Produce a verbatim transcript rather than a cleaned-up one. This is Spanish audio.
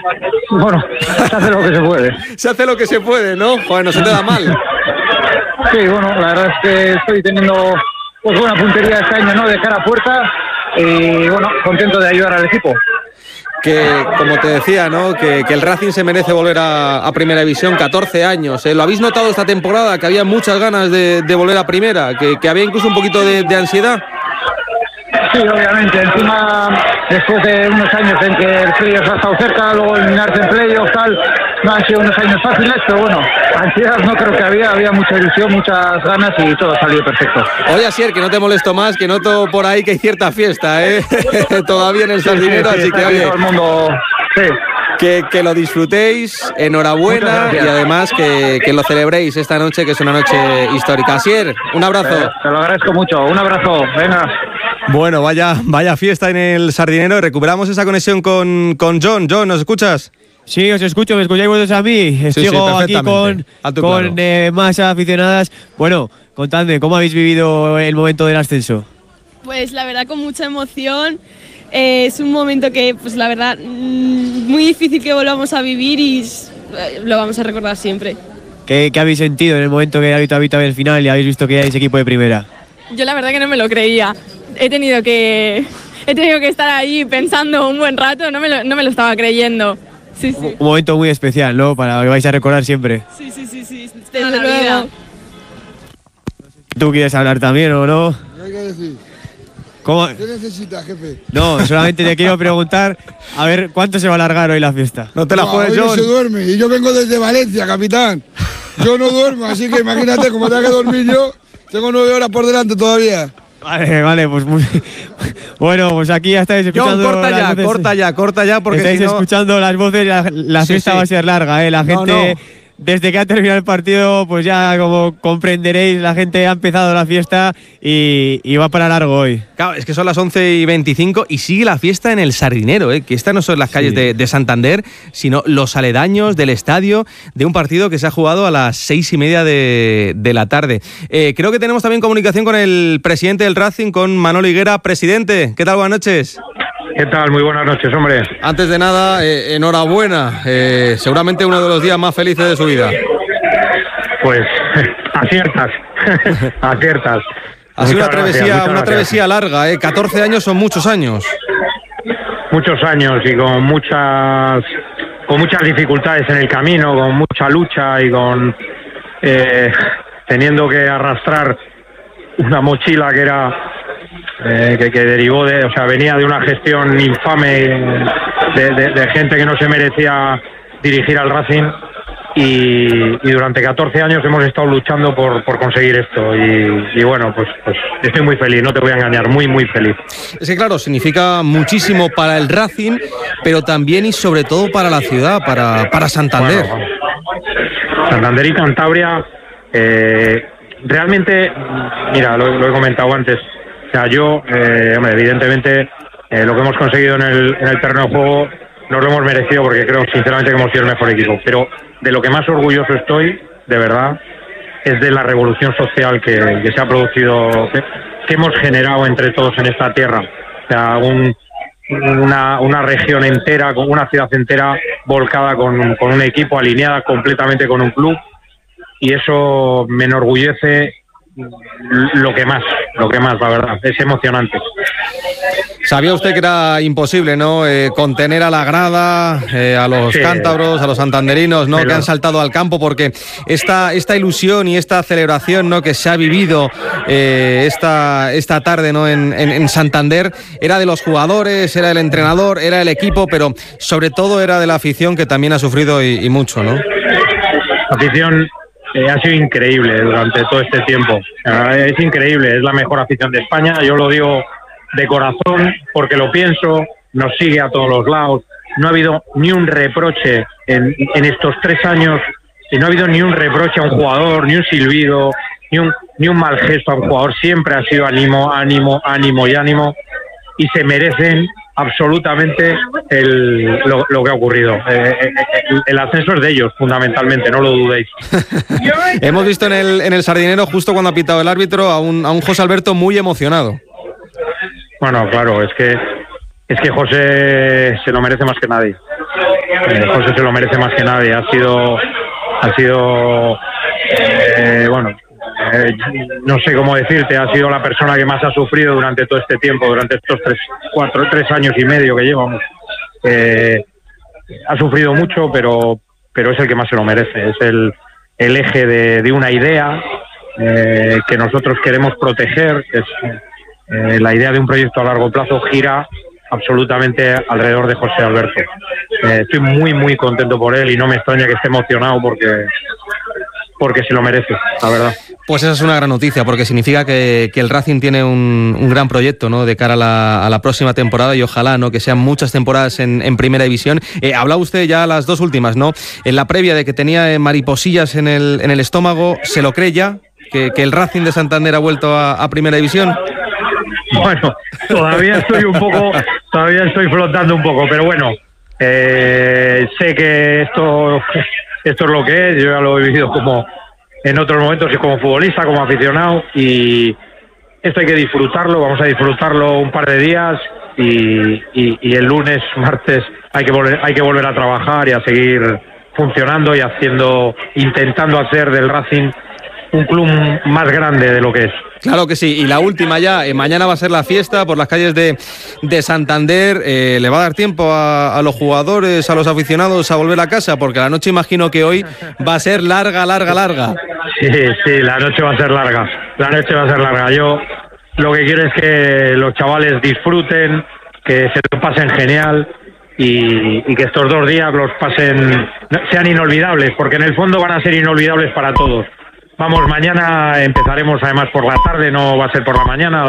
Bueno, se hace lo que se puede. Se hace lo que se puede, ¿no? Joder, no se te da mal. Sí, bueno, la verdad es que estoy teniendo pues buena puntería este año, ¿no? De cara a puerta y bueno, contento de ayudar al equipo. Que, como te decía, ¿no? Que, que el Racing se merece volver a, a Primera División, catorce años. ¿eh? ¿Lo habéis notado esta temporada? Que había muchas ganas de, de volver a Primera, que, que había incluso un poquito de, de ansiedad. Sí, obviamente. Encima, después de unos años en que el playoff ha estado cerca, luego eliminarse en playoff, tal, no han sido unos años fáciles, pero bueno, ansiedad no creo que había, había mucha ilusión, muchas ganas y todo ha salido perfecto. Oye, Asier, que no te molesto más, que noto por ahí que hay cierta fiesta, ¿eh? Todavía en el Sardinero, sí, sí, sí, así que oye, todo el mundo, sí. Que, que lo disfrutéis, enhorabuena y además que, que lo celebréis esta noche, que es una noche histórica. Asier, un abrazo. Eh, te lo agradezco mucho, un abrazo, venga. Bueno, vaya, vaya fiesta en el Sardinero. Recuperamos esa conexión con, con John. John, ¿nos escuchas? Sí, os escucho, me escucháis vosotros a mí. Sí, Sigo sí, aquí con, con claro. eh, más aficionadas. Bueno, contadme, ¿cómo habéis vivido el momento del ascenso? Pues la verdad con mucha emoción. Eh, es un momento que, pues la verdad, muy difícil que volvamos a vivir y lo vamos a recordar siempre. ¿Qué, qué habéis sentido en el momento que habéis habitado el final y habéis visto que erais equipo de primera? Yo la verdad que no me lo creía. He tenido que, he tenido que estar ahí pensando un buen rato, no me lo, no me lo estaba creyendo. Sí, sí. Un, un momento muy especial, ¿no? Para lo que vais a recordar siempre. Sí, sí, sí, sí. De la vida. ¿Tú quieres hablar también o no? ¿Qué hay que decir? ¿Cómo? ¿Qué necesitas, jefe? No, solamente te quiero preguntar a ver cuánto se va a alargar hoy la fiesta. No te la juegues, John. John. No se duerme y yo vengo desde Valencia, capitán. Yo no duermo, así que imagínate cómo tengo que dormir yo. Tengo nueve horas por delante todavía. Vale, vale, pues muy... Bueno, pues aquí ya estáis escuchando. John, corta las ya, voces. corta ya, corta ya, porque estáis si no... escuchando las voces, la, la sí, fiesta sí. va a ser larga, ¿eh? La gente, no, no. desde que ha terminado el partido, pues ya como comprenderéis, la gente ha empezado la fiesta y, y va para largo hoy. Claro, es que son las once y veinticinco y sigue la fiesta en el Sardinero, ¿eh? Que estas no son las calles sí. de, de Santander, sino los aledaños del estadio de un partido que se ha jugado a las seis y media de, de la tarde. Eh, creo que tenemos también comunicación con el presidente del Racing, con Manolo Higuera. Presidente, ¿qué tal? Buenas noches. ¿Qué tal? Muy buenas noches, hombre. Antes de nada, eh, enhorabuena. Eh, seguramente uno de los días más felices de su vida. Pues aciertas, aciertas. Ha sido una travesía, gracias, una travesía larga, ¿eh? catorce años son muchos años. Muchos años y con muchas, con muchas dificultades en el camino, con mucha lucha y con eh, teniendo que arrastrar una mochila que era eh, que, que derivó de, o sea, venía de una gestión infame de, de, de gente que no se merecía dirigir al Racing. Y, y durante catorce años hemos estado luchando por, por conseguir esto y, y bueno, pues, pues estoy muy feliz, no te voy a engañar, muy muy feliz. Es que claro, significa muchísimo para el Racing, pero también y sobre todo para la ciudad, para, para Santander. Bueno, Santander y Cantabria, eh, realmente, mira, lo, lo he comentado antes, o sea, yo, eh, hombre, evidentemente, eh, lo que hemos conseguido en el, en el terreno de juego nos lo hemos merecido porque creo sinceramente que hemos sido el mejor equipo, pero de lo que más orgulloso estoy, de verdad, es de la revolución social que, que se ha producido, que, que hemos generado entre todos en esta tierra. O sea, un, una, una región entera, con una ciudad entera volcada con, con un equipo, alineada completamente con un club, y eso me enorgullece lo que más, lo que más, la verdad, es emocionante. Sabía usted que era imposible, ¿no? Eh, contener a la grada, eh, a los sí. cántabros, a los santanderinos, ¿no? Pero... que han saltado al campo, porque esta, esta ilusión y esta celebración, ¿no? que se ha vivido eh, esta, esta tarde, ¿no? en, en, en Santander, era de los jugadores, era del entrenador, era el equipo, pero sobre todo era de la afición, que también ha sufrido y, y mucho, ¿no? La afición eh, ha sido increíble durante todo este tiempo. Eh, es increíble, es la mejor afición de España, yo lo digo de corazón, porque lo pienso, nos sigue a todos los lados. No ha habido ni un reproche en, en estos tres años, y no ha habido ni un reproche a un jugador, ni un silbido, ni un, ni un mal gesto a un jugador. Siempre ha sido ánimo, ánimo, ánimo y ánimo, y se merecen absolutamente el, lo, lo que ha ocurrido. Eh, eh, el, el ascenso es de ellos, fundamentalmente, no lo dudéis. Hemos visto en el, en el Sardinero, justo cuando ha pitado el árbitro, a un, a un José Alberto muy emocionado. Bueno, claro, es que es que José se lo merece más que nadie. eh, José se lo merece más que nadie. Ha sido, ha sido, eh, bueno, eh, no sé cómo decirte, ha sido la persona que más ha sufrido durante todo este tiempo, durante estos tres, cuatro, tres años y medio que llevamos. Eh, ha sufrido mucho, pero, pero es el que más se lo merece. Es el, el eje de, de una idea eh, que nosotros queremos proteger, que es eh, la idea de un proyecto a largo plazo gira absolutamente alrededor de José Alberto. Eh, estoy muy, muy contento por él y no me extraña que esté emocionado porque, porque se lo merece, la verdad. Pues esa es una gran noticia, porque significa que, que el Racing tiene un, un gran proyecto, ¿no?, de cara a la, a la próxima temporada, y ojalá, ¿no?, que sean muchas temporadas en, en Primera División. Eh, hablaba usted ya las dos últimas, ¿no?, en la previa de que tenía mariposillas en el, en el estómago. ¿Se lo cree ya que, que el Racing de Santander ha vuelto a, a Primera División? Bueno, todavía estoy un poco, todavía estoy flotando un poco, pero bueno, eh, sé que esto, esto es lo que es. Yo ya lo he vivido como en otros momentos, y como futbolista, como aficionado, y esto hay que disfrutarlo. Vamos a disfrutarlo un par de días y, y, y el lunes, martes hay que volver, hay que volver a trabajar y a seguir funcionando y haciendo, intentando hacer del Racing un club más grande de lo que es. Claro que sí. Y la última ya, eh, mañana va a ser la fiesta por las calles de, de Santander. Eh, ¿Le va a dar tiempo a, a los jugadores, a los aficionados a volver a casa? Porque la noche imagino que hoy va a ser larga, larga, larga. Sí, sí, la noche va a ser larga. La noche va a ser larga. Yo lo que quiero es que los chavales disfruten, que se lo pasen genial y, y que estos dos días los pasen, sean inolvidables, porque en el fondo van a ser inolvidables para todos. Vamos, mañana empezaremos además por la tarde, no va a ser por la mañana.